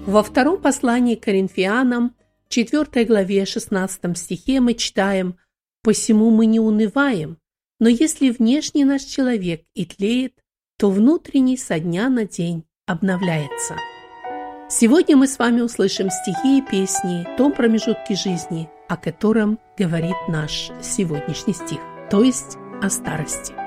Во втором послании к Коринфянам, 4 главе 16 стихе мы читаем: «Посему мы не унываем, но если внешний наш человек и тлеет, то внутренний со дня на день обновляется». Сегодня мы с вами услышим стихи и песни в том промежутке жизни, о котором говорит наш сегодняшний стих, то есть о старости.